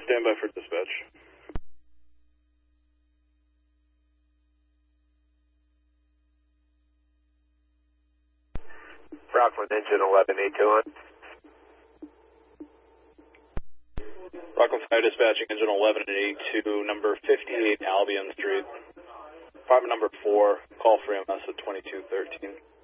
Stand by for dispatch. Rockland engine 1182 on. Rockland Fire dispatching engine 1182, number 58 Albion Street. Department number 4, call for EMS at 2213.